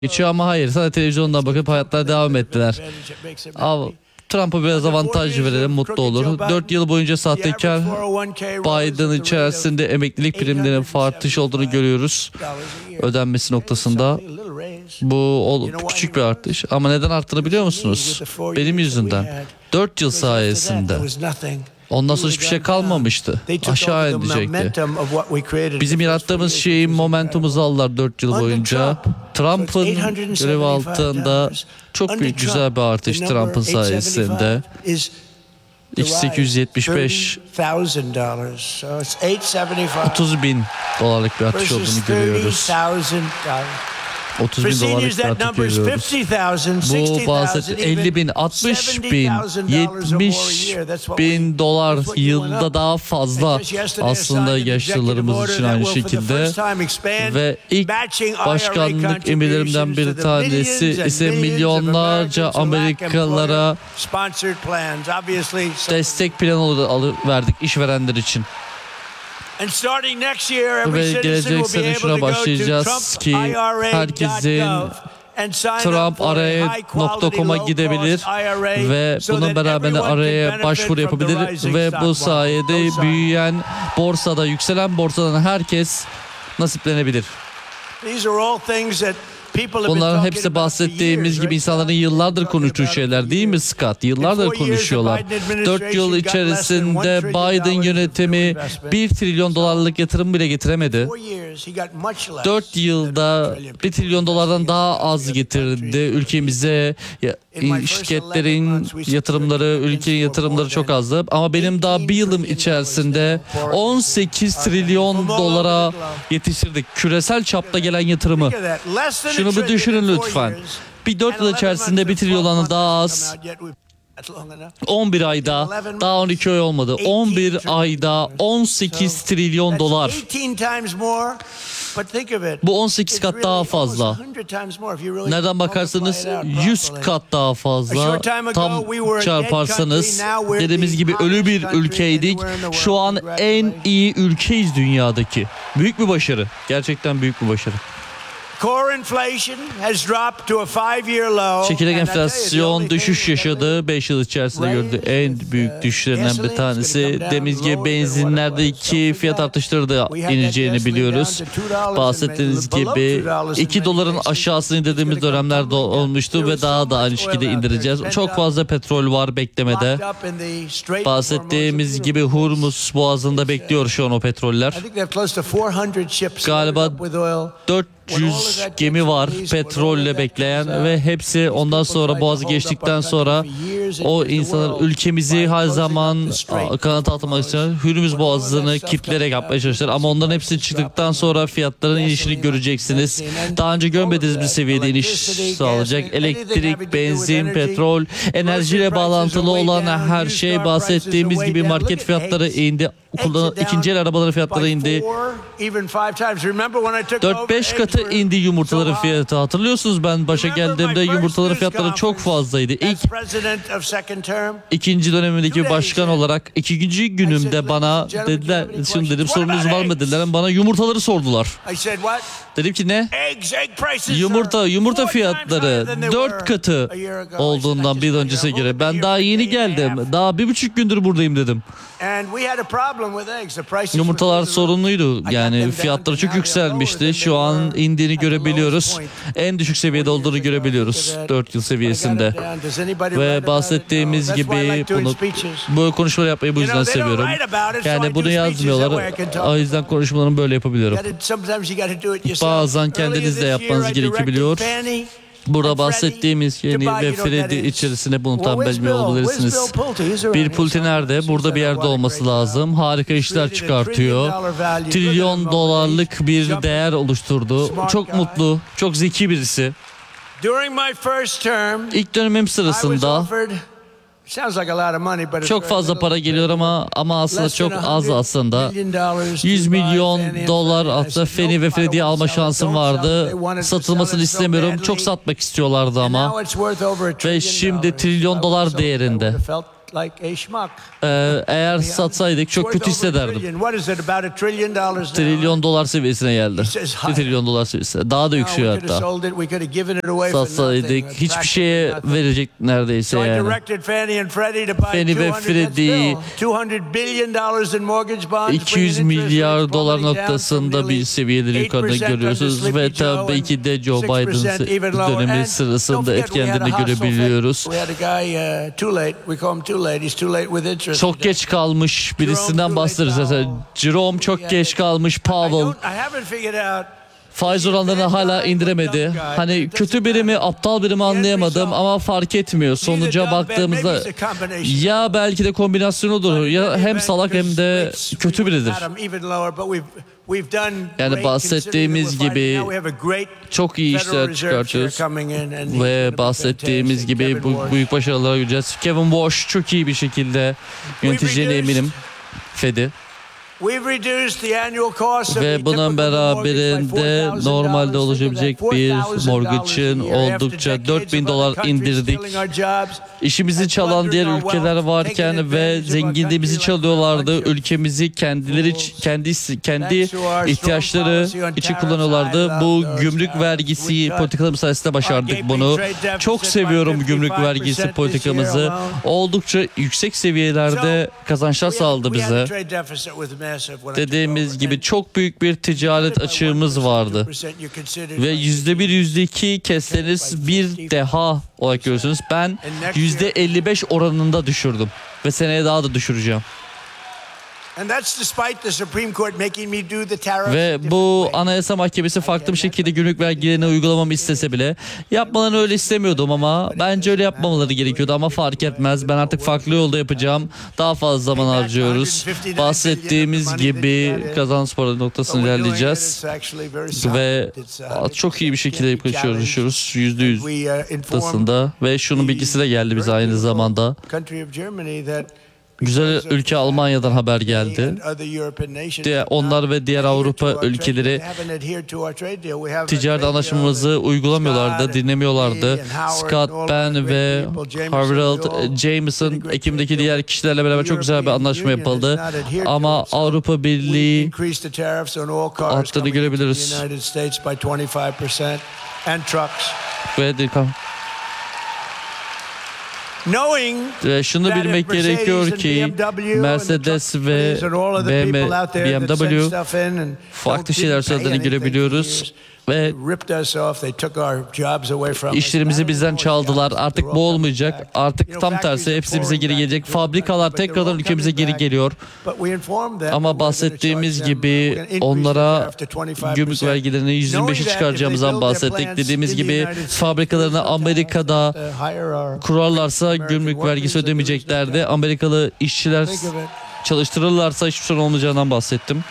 geçiyor ama hayır, sadece televizyondan bakıp hayatlarına devam ettiler. Ama Trump'a biraz avantaj verelim, mutlu olur. 4 yıl boyunca sahtekar Biden içerisinde emeklilik primlerinin artış olduğunu görüyoruz. Ödenmesi noktasında. Bu küçük bir artış. Ama neden arttığını biliyor musunuz? Benim yüzümden. 4 yıl sayesinde. Ondan sonra hiçbir şey kalmamıştı. Aşağı inecekti. Bizim yarattığımız şeyin momentumumuzu aldılar 4 yıl boyunca. Trump'ın görev altında çok büyük, güzel bir artış Trump'ın sayesinde. $875 $30.000 bir artış olduğunu görüyoruz. $30.000 bir artış görüyoruz. Bu bahsettiğim 50.000, 60.000, $70.000 yılda daha fazla aslında yaşlılarımız için aynı şekilde. Ve ilk başkanlık emirlerimden bir tanesi ise milyonlarca Amerikalılara destek planı verdik işverenler için. Ve gelecek sene şuna başlayacağız ki herkesin TrumpAraya.com'a gidebilir ve bunun beraber araya başvuru yapabilir ve bu sayede büyüyen borsada, yükselen borsadan herkes nasiplenebilir. Bunların hepsi bahsettiğimiz gibi insanların yıllardır konuştuğu şeyler değil mi Scott? Yıllardır konuşuyorlar. 4 yıl içerisinde Biden yönetimi $1 trilyon yatırım bile getiremedi. 4 yılda $1 trilyon daha az getirdi ülkemize. Şirketlerin yatırımları, ülkenin yatırımları çok azdı. Ama benim daha bir yılım içerisinde $18 trilyon yetiştirdik. Küresel çapta gelen yatırımı. Şunu bir düşünün lütfen. Bir 4 yıl içerisinde $1 trilyon daha az. 11 ayda, daha 12 ay olmadı. 11 ayda $18 trilyon. Bu 18 kat daha fazla. Nereden bakarsanız 100 kat daha fazla. Tam çarparsanız, dediğimiz gibi ölü bir ülkeydik. Şu an en iyi ülkeyiz dünyadaki. Büyük bir başarı. Gerçekten büyük bir başarı. Çekirdek enflasyon düşüş yaşadı. 5 yıl içerisinde gördüğü en büyük düşüşlerinden bir tanesi. Dediğimiz gibi benzinlerdeki fiyat artışları da ineceğini biliyoruz. Bahsettiğiniz gibi $2'ın aşağısını indirdiğimiz dönemler de olmuştu ve daha da aynı şekilde indireceğiz. Çok fazla petrol var beklemede. Bahsettiğimiz gibi Hormuz Boğazı'nda bekliyor şu an o petroller. Galiba 400 gemi var petrolle bekleyen ve hepsi ondan sonra Boğaz'ı geçtikten sonra o insanlar ülkemizi her zaman kanat atmak için Hürmüz Boğazı'nı kilitleyerek yapmaya çalışıyorlar. Ama onların hepsi çıktıktan sonra fiyatların inişini göreceksiniz. Daha önce görmediğiniz bir seviyede iniş sağlayacak. Elektrik, benzin, petrol, enerjiyle bağlantılı olan her şey, bahsettiğimiz gibi market fiyatları indi. İkinci el arabaların fiyatları indi. 4-5 katı indi yumurtaların fiyatı. Hatırlıyorsunuz, ben başa geldiğimde yumurtaların fiyatları çok fazlaydı. İkinci dönemindeki başkan olarak ikinci günümde bana dediler, şimdi dedim sorunuz var mı dediler, bana yumurtaları sordular. Dedim ki ne? Yumurta fiyatları 4 katı olduğundan bir öncesine göre. Ben daha yeni geldim. Daha 1,5 gündür buradayım dedim. Yumurtalar sorunluydu. Yani fiyatları çok yükselmişti. Şu an indiğini görebiliyoruz. En düşük seviyede olduğunu görebiliyoruz. 4 yıl seviyesinde. Ve bahsettiğimiz gibi bu konuşmaları yapmayı bu yüzden seviyorum. Yani bunu yazmıyorlar. O yüzden konuşmalarımı böyle yapabiliyorum. Bazen kendiniz de yapmanız gerekebiliyor. Burada bahsettiğimiz yeni ve Freddy içerisinde bunu tam bilmiyor olabilirsiniz. Bir Pulte nerede? Burada bir yerde olması lazım. Harika işler çıkartıyor. $1 trilyon bir değer oluşturdu. Çok mutlu, çok zeki birisi. İlk dönemim sırasında çok fazla para geliyor ama aslında çok az aslında. $100 milyon aslında Fannie ve Freddie'yi alma şansım vardı. Satılmasını istemiyorum. Çok satmak istiyorlardı ama. Ve şimdi $1 trilyon değerinde. Eğer satsaydık çok kötü hissederdim. Trilyon dolar seviyesine geldi. 1 trilyon dolar seviyesine. Daha da yükseliyor hatta. Satsaydık hiçbir şeye verecek neredeyse yani. Fannie ve Freddie 200 milyar dolar noktasında bir seviyeleri yukarıda görüyorsunuz ve tabii ki de Joe Biden dönemi sırasında etkenlerini görebiliyoruz. Çok geç kalmış birisinden bahsederiz. Jerome çok geç kalmış. Powell faiz oranlarını hala indiremedi. Hani kötü biri mi, aptal biri mi anlayamadım ama fark etmiyor. Sonuca baktığımızda ya belki de kombinasyon olur ya hem salak hem de kötü biridir. Yani bahsettiğimiz gibi çok iyi işler çıkartıyoruz ve bahsettiğimiz gibi bu büyük başarılara göreceğiz. Kevin Walsh çok iyi bir şekilde yöneteceğine eminim Fed'i. Ve bunun beraberinde normalde olabilecek bir mortgage'ın oldukça $4.000 indirdik. İşimizi çalan diğer ülkeler varken ve zenginliğimizi çalıyorlardı. Ülkemizi kendileri kendi ihtiyaçları için kullanıyorlardı. Bu gümrük vergisi politikalarımız sayesinde başardık bunu. Çok seviyorum gümrük vergisi politikamızı. Oldukça yüksek seviyelerde kazançlar sağladı bize. Dediğimiz gibi çok büyük bir ticaret açığımız vardı. Ve %1, %2 kesseniz bir deha olarak görürsünüz. Ben %55 oranında düşürdüm. Ve seneye daha da düşüreceğim. Ve bu Anayasa Mahkemesi farklı bir şekilde gümrük vergilerini uygulamamı istese bile yapmalarını öyle istemiyordum ama bence öyle yapmamaları gerekiyordu ama fark etmez. Ben artık farklı yolda yapacağım. Daha fazla zaman harcıyoruz. Bahsettiğimiz gibi kazanç para noktasını ilerleyeceğiz. Ve çok iyi bir şekilde yapıyoruz. %100 noktasında. Ve şunun bilgisi de geldi bize aynı zamanda. Güzel ülke Almanya'dan haber geldi. Onlar ve diğer Avrupa ülkeleri ticaret anlaşmamızı uygulamıyorlardı, dinlemiyorlardı. Scott, ben ve Harold Jameson, Ekim'deki diğer kişilerle beraber çok güzel bir anlaşma yapıldı. Ama Avrupa Birliği arttığını görebiliriz. Ve şunu bilmek gerekiyor ki Mercedes ve BMW farklı şeyler söylediğini görebiliyoruz. Ve işlerimizi bizden çaldılar. Artık bu olmayacak. Artık tam tersi hepsi bize geri gelecek. Fabrikalar tekrardan ülkemize geri geliyor. Ama bahsettiğimiz gibi onlara gümrük vergilerini %25'e çıkaracağımızdan bahsettik. Dediğimiz gibi fabrikalarını Amerika'da kurarlarsa gümrük vergisi ödemeyeceklerdi. Amerikalı işçiler çalıştırırlarsa hiçbir sorun olmayacağından bahsettim.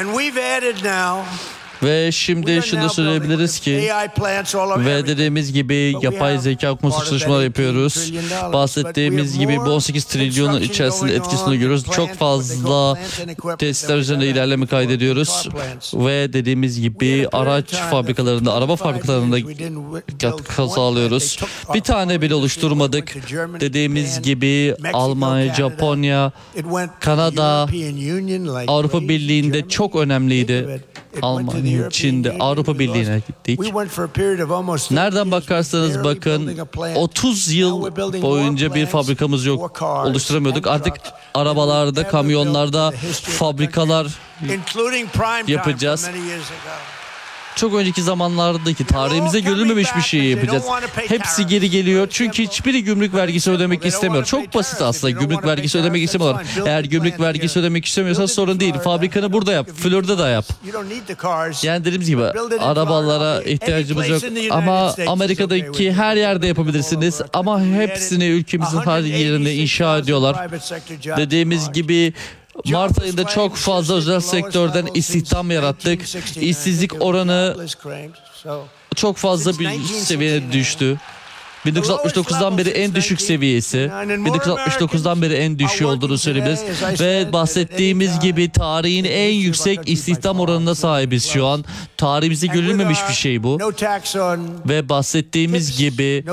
Ve şimdi şunu söyleyebiliriz ki ve dediğimiz gibi yapay zeka konusunda çalışmalar yapıyoruz. Bahsettiğimiz gibi bu 18 trilyonun içerisinde etkisini görüyoruz. Çok fazla testler üzerinde ilerleme kaydediyoruz. Ve dediğimiz gibi araç fabrikalarında, araba fabrikalarında katkı sağlıyoruz. Bir tane bile oluşturmadık. Dediğimiz gibi Almanya, Japonya, Kanada, Avrupa Birliği'nde çok önemliydi. Almanya, Çin'de, Avrupa Birliği'ne gittik. Nereden bakarsanız bakın 30 yıl boyunca bir fabrikamız yok, oluşturamıyorduk. Artık arabalarda, kamyonlarda fabrikalar yapacağız. Çok önceki zamanlardaki tarihimize görülmemiş bir şey yapacağız. Hepsi geri geliyor çünkü hiçbiri gümrük vergisi ödemek istemiyor. Çok basit aslında, gümrük vergisi ödemek istemiyorlar. Eğer gümrük vergisi ödemek istemiyorsan sorun değil. Fabrikanı burada yap, Florida'da yap. Yani dediğimiz gibi arabalara ihtiyacımız yok. Ama Amerika'daki her yerde yapabilirsiniz. Ama hepsini ülkemizin her yerinde inşa ediyorlar. Dediğimiz gibi Mart ayında çok fazla özel sektörden istihdam yarattık. İşsizlik oranı çok fazla bir seviyeye düştü. 1969'dan beri en düşük seviyesi. 1969'dan beri en düşüğü olduğunu söyleyebiliriz. Ve bahsettiğimiz gibi tarihin en yüksek istihdam oranına sahibiz şu an. Tarihimizde görülmemiş bir şey bu. Ve bahsettiğimiz gibi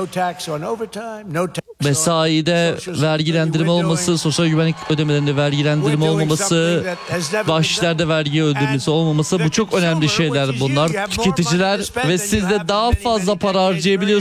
mesaide vergilendirme olması, sosyal güvenlik ödemelerinde vergilendirme olmaması, bahşişlerde vergi ödemesi olmaması, bu çok önemli şeyler bunlar. Tüketiciler ve siz de daha fazla para harcayabiliyorsunuz.